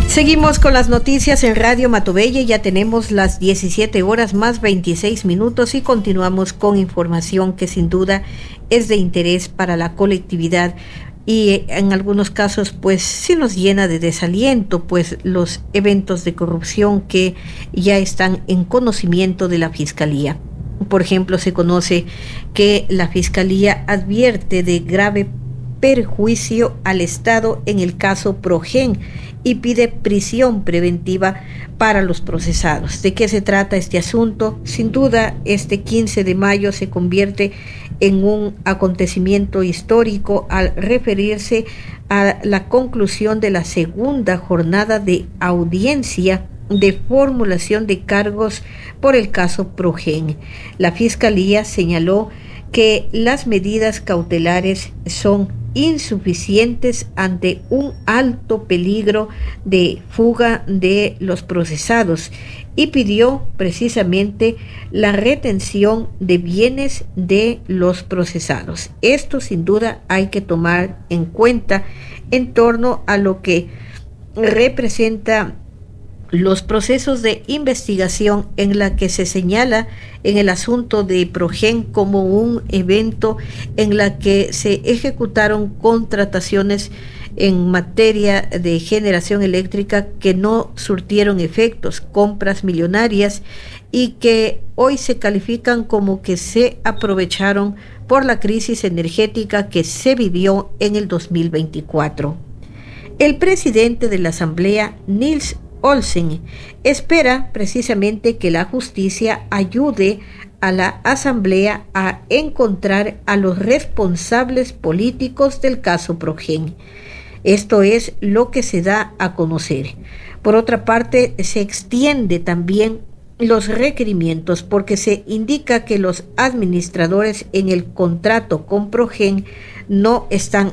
Seguimos con las noticias en Radio Matobelle, ya tenemos las 17 horas más 26 minutos y continuamos con información que sin duda es de interés para la colectividad y en algunos casos pues sí nos llena de desaliento, pues los eventos de corrupción que ya están en conocimiento de la Fiscalía. Por ejemplo, se conoce que la Fiscalía advierte de grave perjuicio al Estado en el caso Progen y pide prisión preventiva para los procesados. ¿De qué se trata este asunto? Sin duda, este 15 de mayo se convierte en un acontecimiento histórico al referirse a la conclusión de la segunda jornada de audiencia de formulación de cargos por el caso Progen. La Fiscalía señaló que las medidas cautelares son insuficientes ante un alto peligro de fuga de los procesados y pidió precisamente la retención de bienes de los procesados. Esto sin duda hay que tomar en cuenta en torno a lo que representa los procesos de investigación en la que se señala en el asunto de Progen como un evento en la que se ejecutaron contrataciones en materia de generación eléctrica que no surtieron efectos, compras millonarias y que hoy se califican como que se aprovecharon por la crisis energética que se vivió en el 2024. El presidente de la Asamblea, Nils Olsen, espera precisamente que la justicia ayude a la Asamblea a encontrar a los responsables políticos del caso Progen. Esto es lo que se da a conocer. Por otra parte, se extiende también los requerimientos porque se indica que los administradores en el contrato con Progen no están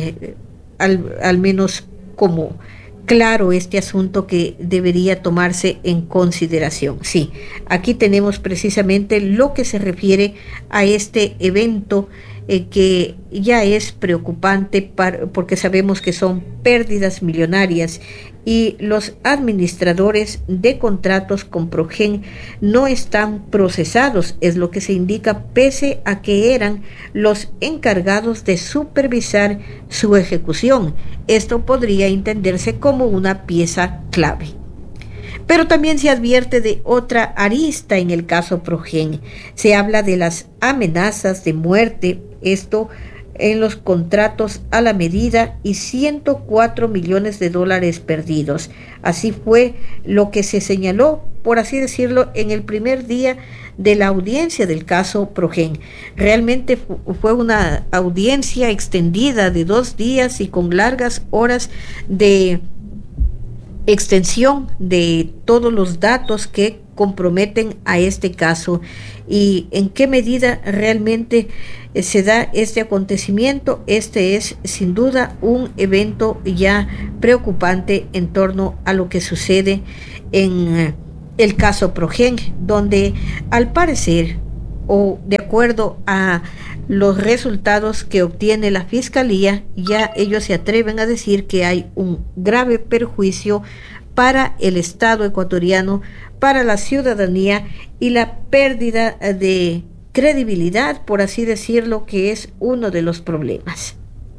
al menos como claro este asunto que debería tomarse en consideración. Sí, aquí tenemos precisamente lo que se refiere a este evento que ya es preocupante porque sabemos que son pérdidas millonarias y los administradores de contratos con Progen no están procesados, es lo que se indica, pese a que eran los encargados de supervisar su ejecución. Esto podría entenderse como una pieza clave. Pero también se advierte de otra arista en el caso Progen. Se habla de las amenazas de muerte, esto en los contratos a la medida y $104 millones perdidos. Así fue lo que se señaló, por así decirlo, en el primer día de la audiencia del caso Progen. Realmente fue una audiencia extendida de 2 días y con largas horas de extensión de todos los datos que comprometen a este caso y en qué medida realmente se da este acontecimiento. Este es sin duda un evento ya preocupante en torno a lo que sucede en el caso Progen, donde al parecer o de acuerdo a los resultados que obtiene la Fiscalía, ya ellos se atreven a decir que hay un grave perjuicio para el Estado ecuatoriano, para la ciudadanía y la pérdida de credibilidad, por así decirlo, que es uno de los problemas.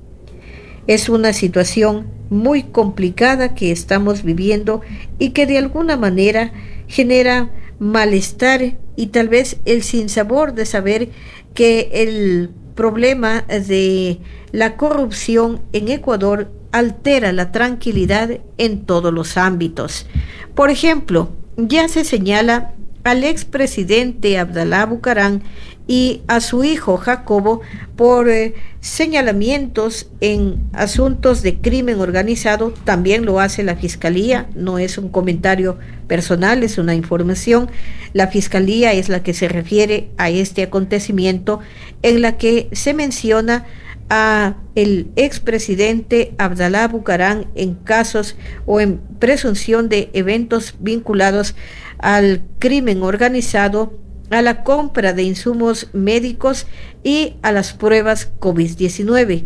Es una situación muy complicada que estamos viviendo y que de alguna manera genera malestar y tal vez el sinsabor de saber que el problema de la corrupción en Ecuador altera la tranquilidad en todos los ámbitos. Por ejemplo, ya se señala al expresidente Abdalá Bucaram y a su hijo Jacobo por señalamientos en asuntos de crimen organizado. También lo hace la Fiscalía, no es un comentario personal, es una información. La Fiscalía es la que se refiere a este acontecimiento en la que se menciona a el expresidente Abdalá Bucaram en casos o en presunción de eventos vinculados al crimen organizado, a la compra de insumos médicos y a las pruebas COVID-19.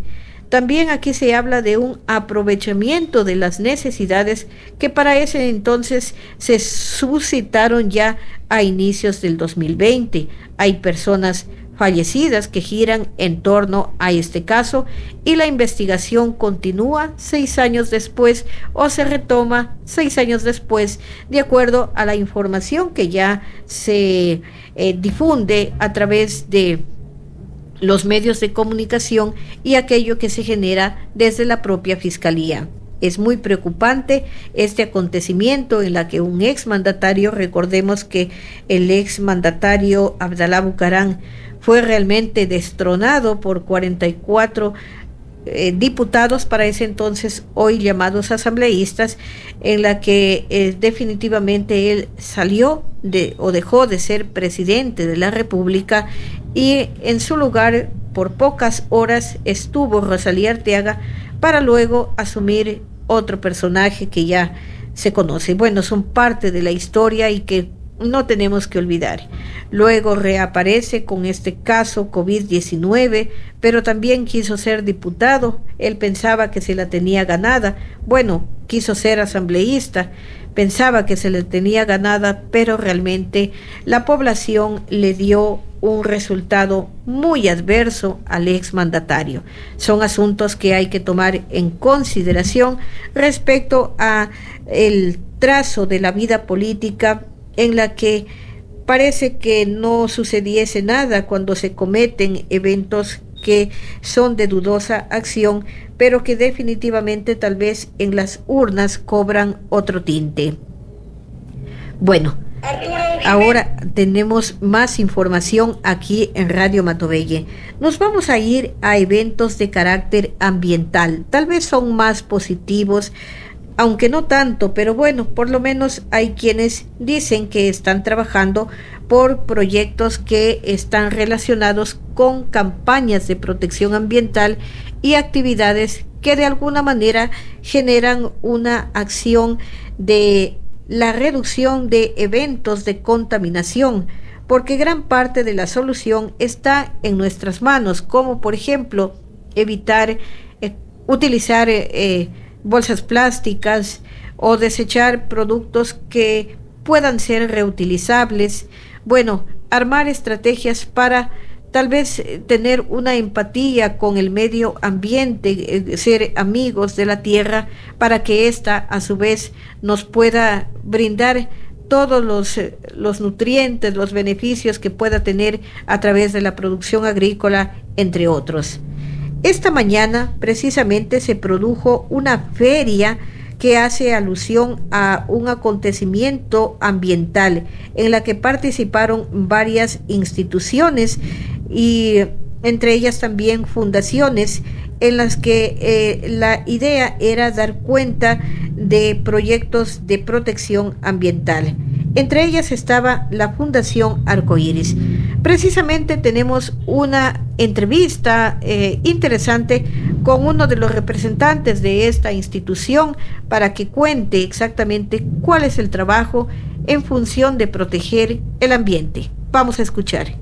También aquí se habla de un aprovechamiento de las necesidades que para ese entonces se suscitaron ya a inicios del 2020. Hay personas fallecidas que giran en torno a este caso y la investigación continúa 6 años después o se retoma 6 años después, de acuerdo a la información que ya se difunde a través de los medios de comunicación y aquello que se genera desde la propia Fiscalía. Es muy preocupante este acontecimiento en la que un exmandatario, recordemos que el exmandatario Abdalá Bucaram fue realmente destronado por 44 diputados para ese entonces, hoy llamados asambleístas, en la que definitivamente él salió o dejó de ser presidente de la República y en su lugar por pocas horas estuvo Rosalía Arteaga para luego asumir otro personaje que ya se conoce. Bueno, son parte de la historia y que no tenemos que olvidar. Luego reaparece con este caso COVID-19, pero también quiso ser diputado. Él pensaba que se la tenía ganada. Bueno, quiso ser asambleísta, pensaba que se le tenía ganada, pero realmente la población le dio un resultado muy adverso al exmandatario. Son asuntos que hay que tomar en consideración respecto a el trazo de la vida política, en la que parece que no sucediese nada cuando se cometen eventos que son de dudosa acción, pero que definitivamente tal vez en las urnas cobran otro tinte. Bueno, ahora tenemos más información aquí en Radio Matovelle. Nos vamos a ir a eventos de carácter ambiental. Tal vez son más positivos, aunque no tanto, pero bueno, por lo menos hay quienes dicen que están trabajando por proyectos que están relacionados con campañas de protección ambiental y actividades que de alguna manera generan una acción de la reducción de eventos de contaminación, porque gran parte de la solución está en nuestras manos, como por ejemplo evitar utilizar bolsas plásticas o desechar productos que puedan ser reutilizables. Bueno, armar estrategias para tal vez tener una empatía con el medio ambiente, ser amigos de la tierra para que ésta a su vez nos pueda brindar todos los nutrientes, los beneficios que pueda tener a través de la producción agrícola, entre otros. Esta mañana precisamente se produjo una feria que hace alusión a un acontecimiento ambiental en la que participaron varias instituciones y entre ellas también fundaciones, en las que la idea era dar cuenta de proyectos de protección ambiental. Entre ellas estaba la Fundación Arcoíris. Precisamente tenemos una entrevista interesante con uno de los representantes de esta institución para que cuente exactamente cuál es el trabajo en función de proteger el ambiente. Vamos a escuchar.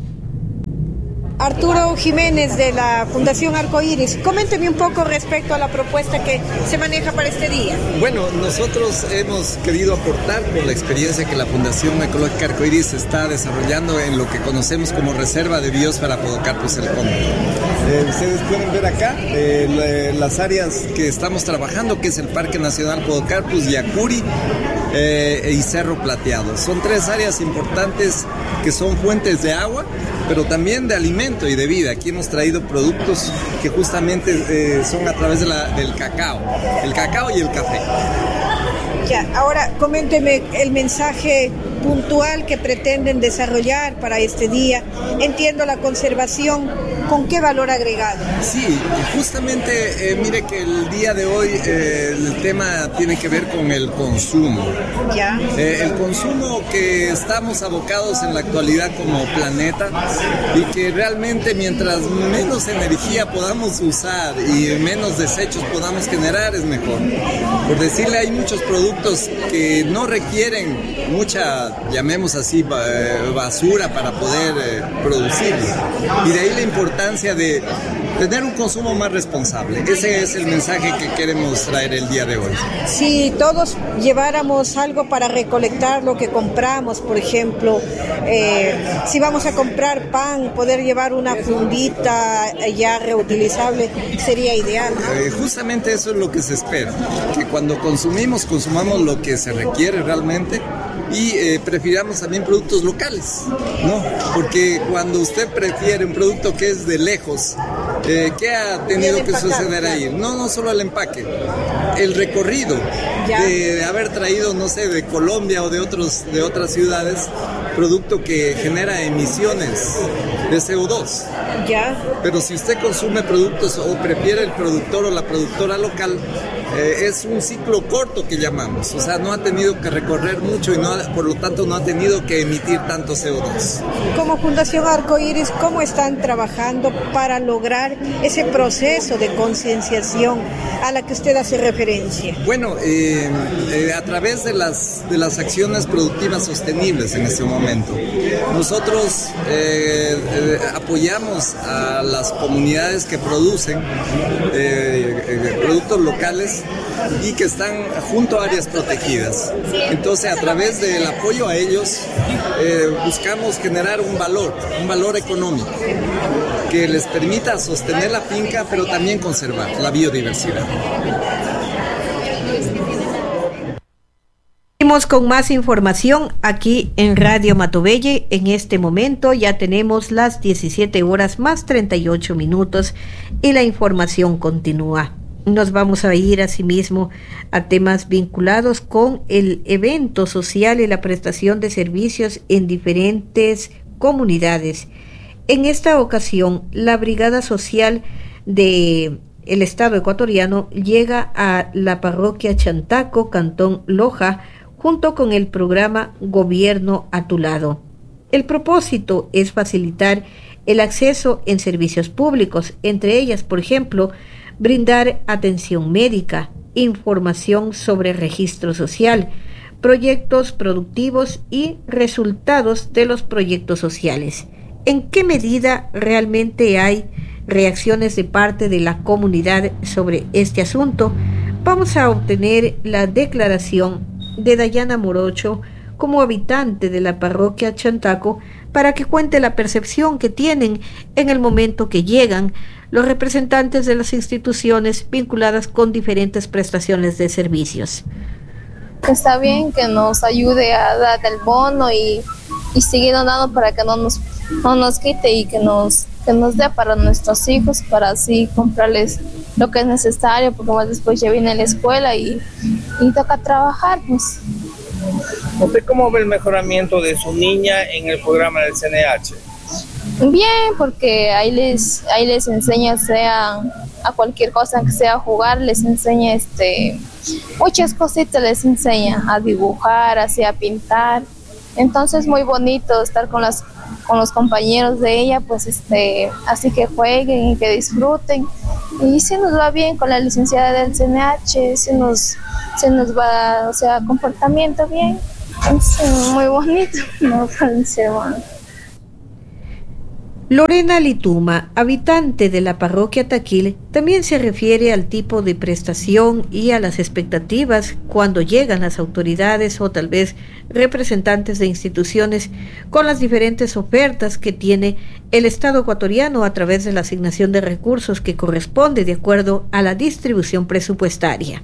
Arturo Jiménez de la Fundación Arcoíris, coménteme un poco respecto a la propuesta que se maneja para este día. Bueno, nosotros hemos querido aportar por la experiencia que la Fundación Ecológica Arcoíris está desarrollando en lo que conocemos como Reserva de Biosfera Podocarpus el Cóndor. Ustedes pueden ver acá las áreas que estamos trabajando, que es el Parque Nacional Podocarpus, Yacuri y Cerro Plateado. Son 3 áreas importantes que son fuentes de agua, pero también de alimento y de vida. Aquí hemos traído productos que justamente son a través del cacao, el cacao y el café. Ya, ahora coménteme el mensaje puntual que pretenden desarrollar para este día. Entiendo la conservación, ¿con qué valor agregado? Sí, justamente mire que el día de hoy el tema tiene que ver con el consumo. Ya. El consumo que estamos abocados en la actualidad como planeta, y que realmente mientras menos energía podamos usar y menos desechos podamos generar es mejor. Por decirle, hay muchos productos que no requieren mucha, llamemos así, basura para poder producirlos. Y de ahí la importancia de tener un consumo más responsable. Ese es el mensaje que queremos traer el día de hoy. Si todos lleváramos algo para recolectar lo que compramos, por ejemplo, si vamos a comprar pan, poder llevar una fundita ya reutilizable sería ideal, ¿no? Justamente eso es lo que se espera, que cuando consumamos lo que se requiere realmente y prefiramos también productos locales, ¿no? Porque cuando usted prefiere un producto que es de lejos, ¿qué ha tenido que suceder ahí? No solo el empaque, el recorrido de haber traído, no sé, de Colombia o de otras ciudades, producto que genera emisiones de CO2. Pero si usted consume productos o prefiere el productor o la productora local, es un ciclo corto que llamamos, o sea, no ha tenido que recorrer mucho y por lo tanto no ha tenido que emitir tanto CO2. Como Fundación Arcoíris, ¿cómo están trabajando para lograr ese proceso de concienciación a la que usted hace referencia? Bueno, a través de las acciones productivas sostenibles en este momento, nosotros apoyamos a las comunidades que producen productos locales y que están junto a áreas protegidas. Entonces, a través del apoyo a ellos, buscamos generar un valor económico que les permita sostener la finca, pero también conservar la biodiversidad. Seguimos con más información aquí en Radio Matovelle. En este momento ya tenemos las 17 horas más 38 minutos y la información continúa. Nos vamos a ir asimismo a temas vinculados con el evento social y la prestación de servicios en diferentes comunidades. En esta ocasión, la Brigada Social del Estado ecuatoriano llega a la parroquia Chantaco, Cantón Loja, junto con el programa Gobierno a tu lado. El propósito es facilitar el acceso en servicios públicos, entre ellas, por ejemplo, brindar atención médica, información sobre registro social, proyectos productivos y resultados de los proyectos sociales. ¿En qué medida realmente hay reacciones de parte de la comunidad sobre este asunto? Vamos a obtener la declaración de Dayana Morocho como habitante de la parroquia Chantaco para que cuente la percepción que tienen en el momento que llegan los representantes de las instituciones vinculadas con diferentes prestaciones de servicios. Está bien que nos ayude a dar el bono y seguir dando para que no nos quite y que nos dé para nuestros hijos, para así comprarles lo que es necesario, porque más después ya viene la escuela y toca trabajar, pues. ¿Usted cómo ve el mejoramiento de su niña en el programa del CNH? Bien, porque ahí les enseña, sea a cualquier cosa que sea jugar, les enseña muchas cositas, les enseña a dibujar, así a pintar. Entonces muy bonito estar con los compañeros de ella, pues así que jueguen y que disfruten. Y si nos va bien con la licenciada del CNH, si nos va, o sea, comportamiento bien, es muy bonito, no parece bueno. Lorena Lituma, habitante de la parroquia Taquil, también se refiere al tipo de prestación y a las expectativas cuando llegan las autoridades o tal vez representantes de instituciones con las diferentes ofertas que tiene el Estado ecuatoriano a través de la asignación de recursos que corresponde de acuerdo a la distribución presupuestaria.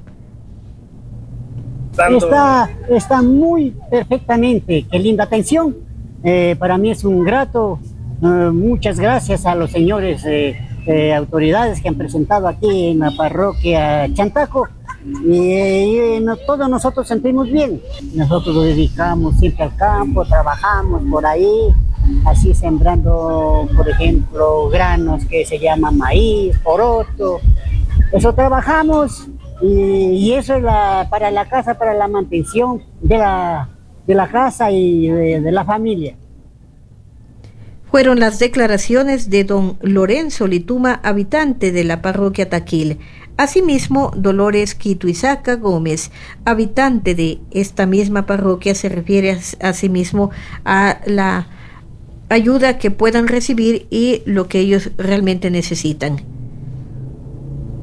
Está muy perfectamente, qué linda atención. Para mí es un grato. Muchas gracias a los señores autoridades que han presentado aquí en la parroquia Chantaco y todos nosotros sentimos bien. Nosotros nos dedicamos siempre al campo, trabajamos por ahí, así sembrando, por ejemplo, granos que se llaman maíz, poroto. Eso trabajamos y eso es para la casa, para la mantención de la casa y de la familia. Fueron las declaraciones de don Lorenzo Lituma, habitante de la parroquia Taquil. Asimismo, Dolores Quituizaca Gómez, habitante de esta misma parroquia, se refiere asimismo a la ayuda que puedan recibir y lo que ellos realmente necesitan.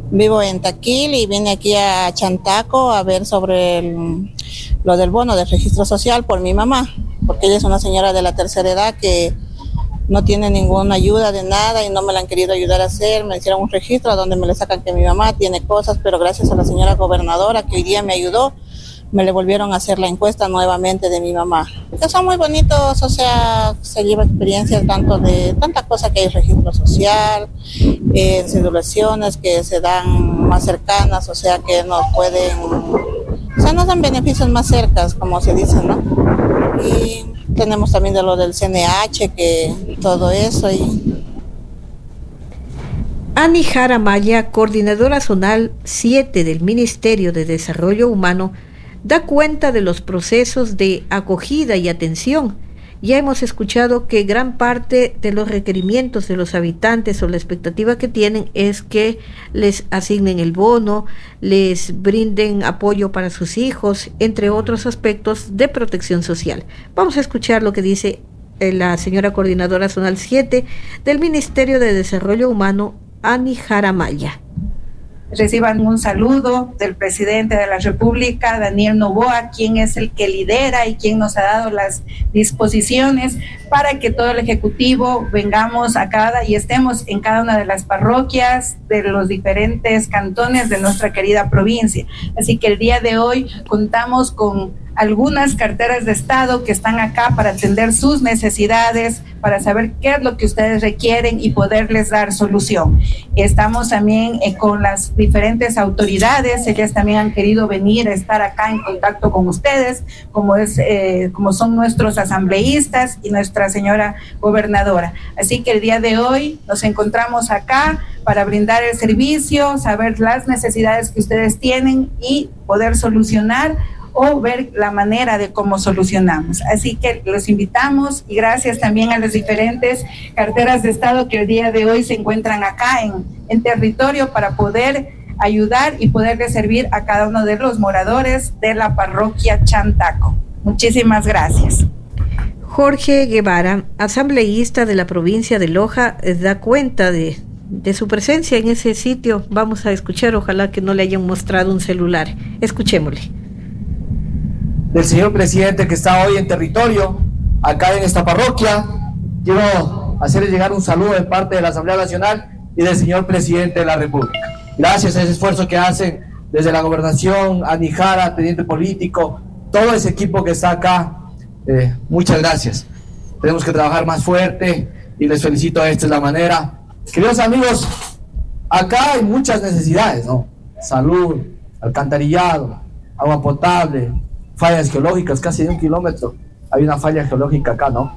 Vivo en Taquil y vine aquí a Chantaco a ver sobre lo del bono del registro social por mi mamá, porque ella es una señora de la tercera edad que no tiene ninguna ayuda de nada y no me la han querido ayudar a hacer. Me hicieron un registro donde me le sacan que mi mamá tiene cosas, pero gracias a la señora gobernadora que hoy día me ayudó, me le volvieron a hacer la encuesta nuevamente de mi mamá. Que son muy bonitos, o sea, se lleva experiencias tanto de tanta cosa que hay registro social, cedulaciones que se dan más cercanas, o sea, que nos pueden, o sea, nos dan beneficios más cercas, como se dice, ¿no? Y tenemos también de lo del CNH, que todo eso. Ani Jara Maya, coordinadora zonal 7 del Ministerio de Desarrollo Humano, da cuenta de los procesos de acogida y atención. Ya hemos escuchado que gran parte de los requerimientos de los habitantes o la expectativa que tienen es que les asignen el bono, les brinden apoyo para sus hijos, entre otros aspectos de protección social. Vamos a escuchar lo que dice la señora coordinadora zonal 7 del Ministerio de Desarrollo Humano, Ani Jara Maya. Reciban un saludo del presidente de la República, Daniel Noboa, quien es el que lidera y quien nos ha dado las disposiciones para que todo el Ejecutivo vengamos a y estemos en cada una de las parroquias de los diferentes cantones de nuestra querida provincia. Así que el día de hoy contamos con algunas carteras de Estado que están acá para atender sus necesidades, para saber qué es lo que ustedes requieren y poderles dar solución. Estamos también con las diferentes autoridades, ellas también han querido venir a estar acá en contacto con ustedes, como son nuestros asambleístas y nuestra señora gobernadora. Así que el día de hoy nos encontramos acá para brindar el servicio, saber las necesidades que ustedes tienen y poder solucionar o ver la manera de cómo solucionamos. Así que los invitamos y gracias también a las diferentes carteras de Estado que el día de hoy se encuentran acá en territorio para poder ayudar y poderle servir a cada uno de los moradores de la parroquia Chantaco. Muchísimas gracias. Jorge Guevara, asambleísta de la provincia de Loja, da cuenta de su presencia en ese sitio. Vamos a escuchar, ojalá que no le hayan mostrado un celular. Escuchémosle. Del señor presidente que está hoy en territorio, acá en esta parroquia, quiero hacerle llegar un saludo de parte de la Asamblea Nacional y del señor presidente de la República. Gracias a ese esfuerzo que hacen desde la gobernación, Ani Jara, teniente político, todo ese equipo que está acá, muchas gracias. Tenemos que trabajar más fuerte y les felicito, esta es la manera. Queridos amigos, acá hay muchas necesidades, ¿no? Salud, alcantarillado, agua potable, fallas geológicas, casi de 1 kilómetro hay una falla geológica acá, ¿no?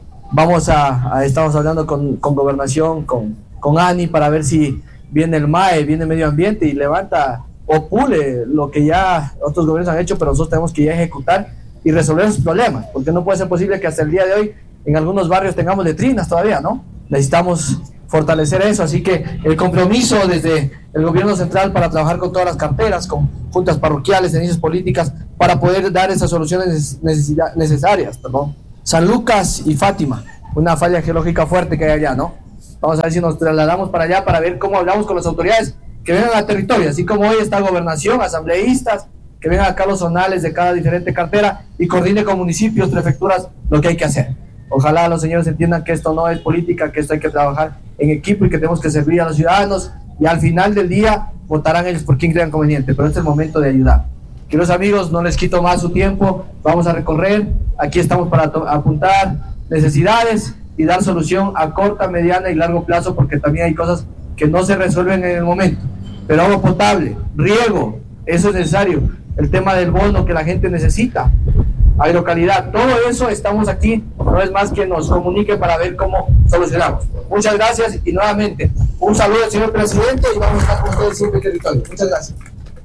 Estamos hablando con gobernación, con Ani, para ver si viene el MAE, viene medio ambiente y levanta o pule lo que ya otros gobiernos han hecho, pero nosotros tenemos que ya ejecutar y resolver esos problemas, porque no puede ser posible que hasta el día de hoy en algunos barrios tengamos letrinas todavía, ¿no? Necesitamos fortalecer eso, así que el compromiso desde el gobierno central para trabajar con todas las carteras, con juntas parroquiales, iniciativas políticas, para poder dar esas soluciones necesarias, perdón. San Lucas y Fátima, una falla geológica fuerte que hay allá, ¿no? Vamos a ver si nos trasladamos para allá para ver cómo hablamos con las autoridades que vengan al territorio, así como hoy está gobernación, asambleístas, que vengan acá los zonales de cada diferente cartera y coordine con municipios, prefecturas, lo que hay que hacer. Ojalá los señores entiendan que esto no es política, que esto hay que trabajar en equipo y que tenemos que servir a los ciudadanos, y al final del día votarán ellos por quien crean conveniente, pero este es el momento de ayudar. Queridos amigos, no les quito más su tiempo, vamos a recorrer, aquí estamos para apuntar necesidades y dar solución a corta, mediana y largo plazo, porque también hay cosas que no se resuelven en el momento, pero agua potable, riego, eso es necesario, el tema del bono que la gente necesita, agrocalidad, todo eso estamos aquí, no es más que nos comunique para ver cómo solucionamos. Muchas gracias y nuevamente un saludo al señor presidente y vamos a estar con ustedes siempre en territorio. Muchas gracias.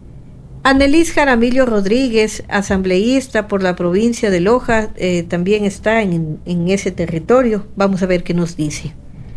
Anelis Jaramillo Rodríguez, asambleísta por la provincia de Loja, también está en ese territorio. Vamos a ver qué nos dice.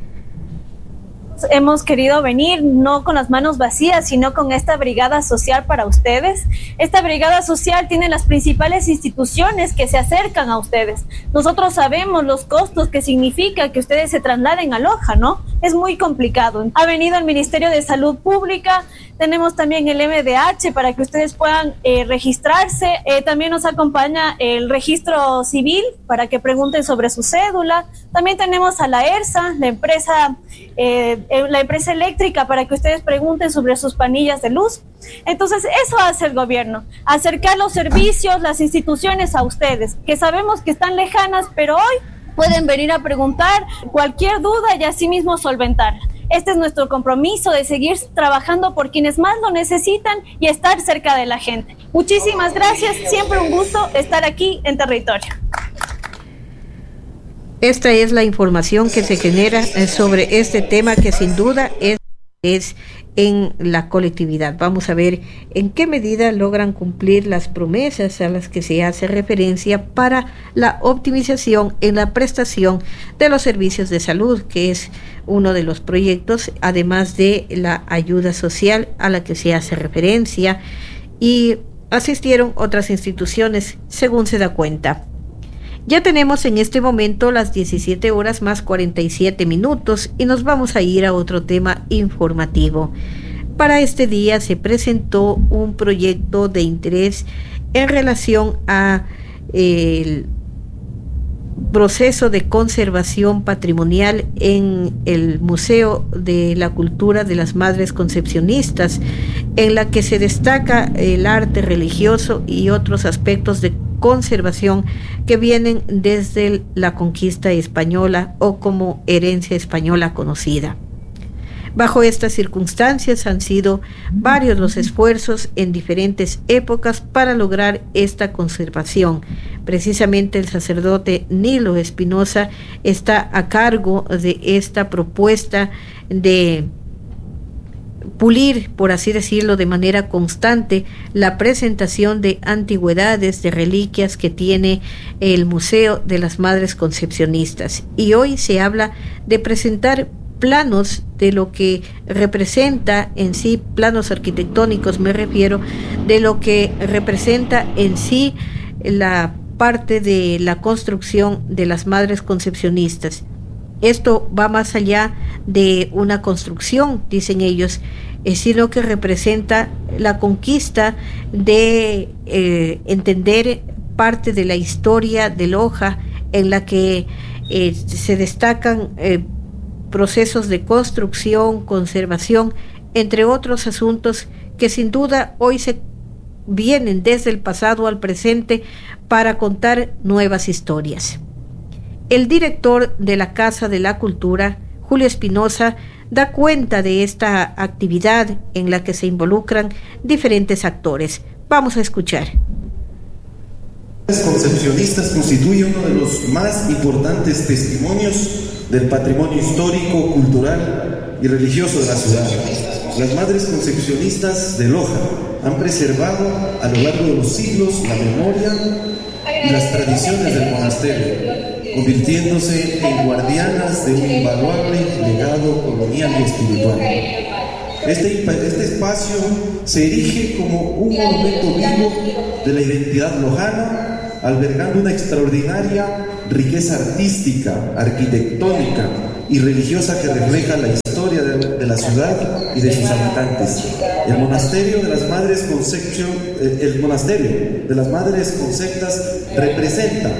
Hemos querido venir no con las manos vacías, sino con esta brigada social para ustedes. Esta brigada social tiene las principales instituciones que se acercan a ustedes. Nosotros sabemos los costos que significa que ustedes se trasladen a Loja, ¿no? es muy complicado. Ha venido el Ministerio de Salud Pública, tenemos también el MDH para que ustedes puedan registrarse, también nos acompaña el registro civil para que pregunten sobre su cédula, también tenemos a la ERSA, la empresa eléctrica, para que ustedes pregunten sobre sus panillas de luz. Entonces eso hace el gobierno, acercar los servicios, las instituciones a ustedes, que sabemos que están lejanas, pero hoy pueden venir a preguntar cualquier duda y así mismo solventarla. Este es nuestro compromiso de seguir trabajando por quienes más lo necesitan y estar cerca de la gente. Muchísimas gracias, siempre un gusto estar aquí en territorio. Esta es la información que se genera sobre este tema que sin duda es en la colectividad. Vamos a ver en qué medida logran cumplir las promesas a las que se hace referencia para la optimización en la prestación de los servicios de salud, que es uno de los proyectos, además de la ayuda social a la que se hace referencia, y asistieron otras instituciones, según se da cuenta. Ya tenemos en este momento las 17 horas más 47 minutos y nos vamos a ir a otro tema informativo. Para este día se presentó un proyecto de interés en relación a el proceso de conservación patrimonial en el Museo de la Cultura de las Madres Concepcionistas, en la que se destaca el arte religioso y otros aspectos de conservación que vienen desde la conquista española o como herencia española conocida. Bajo estas circunstancias han sido varios los esfuerzos en diferentes épocas para lograr esta conservación. Precisamente el sacerdote Nilo Espinosa está a cargo de esta propuesta de pulir, por así decirlo, de manera constante la presentación de antigüedades, de reliquias que tiene el Museo de las Madres Concepcionistas. Y hoy se habla de presentar planos de lo que representa en sí, planos arquitectónicos me refiero, de lo que representa en sí la parte de la construcción de las Madres Concepcionistas. Esto va más allá de una construcción, dicen ellos, sino que representa la conquista de entender parte de la historia de Loja, en la que se destacan procesos de construcción, conservación, entre otros asuntos que sin duda hoy se vienen desde el pasado al presente para contar nuevas historias. El director de la Casa de la Cultura, Julio Espinosa, da cuenta de esta actividad en la que se involucran diferentes actores. Vamos a escuchar. Las concepcionistas constituyen uno de los más importantes testimonios del patrimonio histórico, cultural y religioso de la ciudad. Las Madres Concepcionistas de Loja han preservado a lo largo de los siglos la memoria y las tradiciones del monasterio, convirtiéndose en guardianas de un invaluable legado colonial y espiritual. Este espacio se erige como un monumento vivo de la identidad lojana, albergando una extraordinaria riqueza artística, arquitectónica y religiosa que refleja la historia de la ciudad y de sus habitantes. El monasterio de las Madres Conceptas representa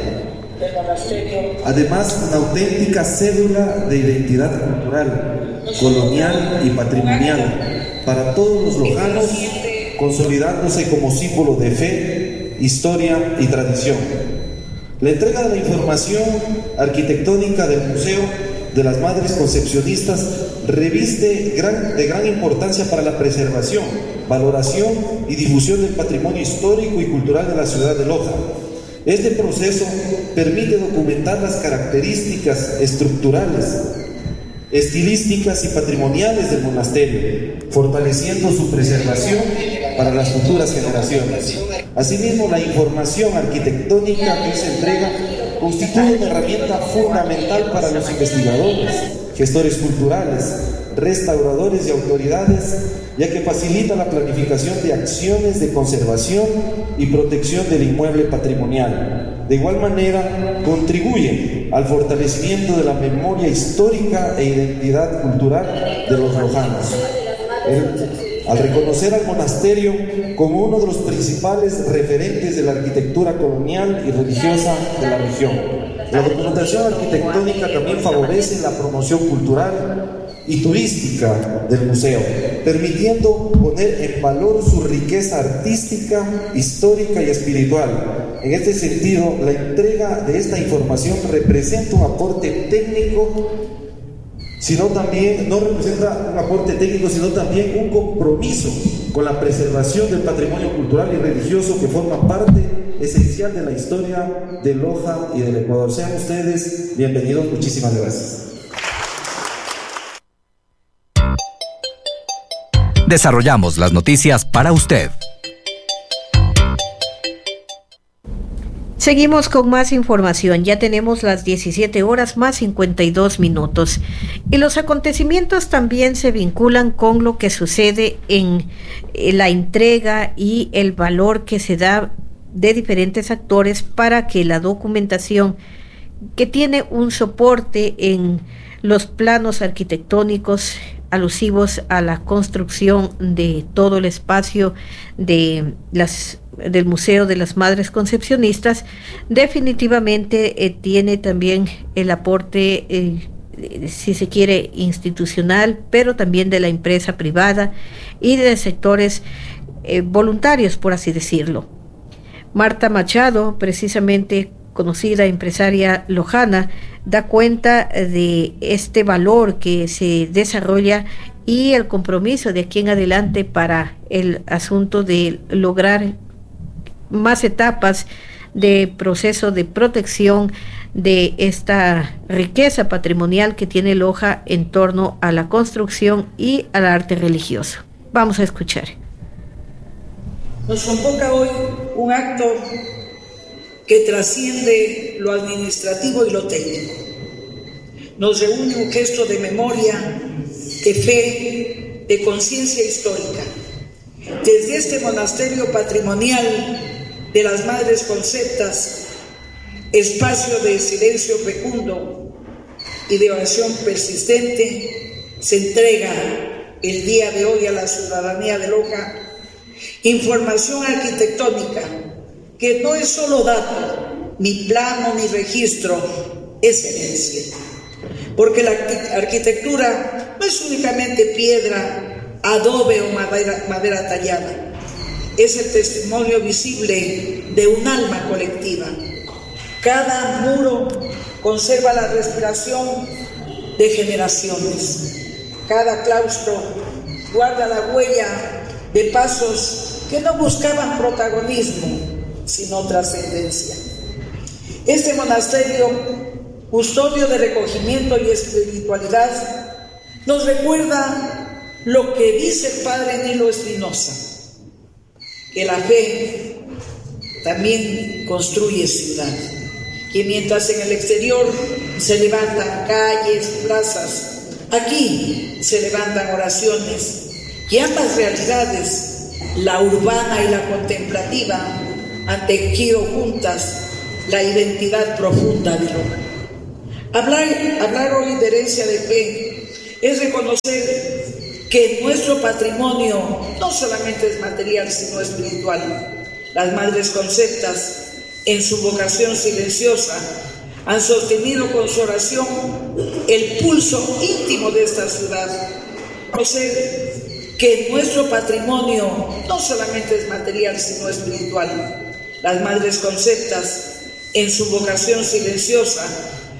además una auténtica cédula de identidad cultural, colonial y patrimonial para todos los lojanos, consolidándose como símbolo de fe, historia y tradición. La entrega de la información arquitectónica del Museo de las Madres Concepcionistas reviste de gran importancia para la preservación, valoración y difusión del patrimonio histórico y cultural de la ciudad de Loja. Este proceso permite documentar las características estructurales, estilísticas y patrimoniales del monasterio, fortaleciendo su preservación para las futuras generaciones. Asimismo, la información arquitectónica que se entrega constituye una herramienta fundamental para los investigadores, gestores culturales, restauradores y autoridades, ya que facilita la planificación de acciones de conservación y protección del inmueble patrimonial. De igual manera, contribuye al fortalecimiento de la memoria histórica e identidad cultural de los lojanos. Al reconocer al monasterio como uno de los principales referentes de la arquitectura colonial y religiosa de la región, la documentación arquitectónica también favorece la promoción cultural y turística del museo, permitiendo poner en valor su riqueza artística, histórica y espiritual. En este sentido, la entrega de esta información representa un aporte técnico, no representa un aporte técnico, sino también un compromiso con la preservación del patrimonio cultural y religioso que forma parte esencial de la historia de Loja y del Ecuador. Sean ustedes bienvenidos, muchísimas gracias. Desarrollamos las noticias para usted. Seguimos con más información. Ya tenemos las 17 horas más 52 minutos. Y los acontecimientos también se vinculan con lo que sucede en la entrega y el valor que se da de diferentes actores para que la documentación que tiene un soporte en los planos arquitectónicos alusivos a la construcción de todo el espacio del Museo de las Madres Concepcionistas, definitivamente tiene también el aporte, si se quiere, institucional, pero también de la empresa privada y de sectores voluntarios, por así decirlo. Marta Machado, precisamente conocida empresaria lojana, da cuenta de este valor que se desarrolla y el compromiso de aquí en adelante para el asunto de lograr más etapas de proceso de protección de esta riqueza patrimonial que tiene Loja en torno a la construcción y al arte religioso. Vamos a escuchar. Nos convoca hoy un acto que trasciende lo administrativo y lo técnico. Nos reúne un gesto de memoria, de fe, de conciencia histórica. Desde este monasterio patrimonial de las Madres Conceptas, espacio de silencio fecundo y de oración persistente, se entrega el día de hoy a la ciudadanía de Loja información arquitectónica que no es solo dato, ni plano, ni registro, es herencia. Porque la arquitectura no es únicamente piedra, adobe o madera tallada. Es el testimonio visible de un alma colectiva. Cada muro conserva la respiración de generaciones. Cada claustro guarda la huella de pasos que no buscaban protagonismo, sino trascendencia. Este monasterio, custodio de recogimiento y espiritualidad, nos recuerda lo que dice el padre Nilo Espinosa, que la fe también construye ciudad, que mientras en el exterior se levantan calles, plazas, aquí se levantan oraciones, y ambas realidades, la urbana y la contemplativa, han tejido juntas la identidad profunda de Loja. Hablar hoy de herencia de fe es reconocer que nuestro patrimonio no solamente es material, sino espiritual. Las Madres Conceptas, en su vocación silenciosa, han sostenido con su oración el pulso íntimo de esta ciudad. Reconocer que nuestro patrimonio no solamente es material, sino espiritual. Las Madres Conceptas, en su vocación silenciosa,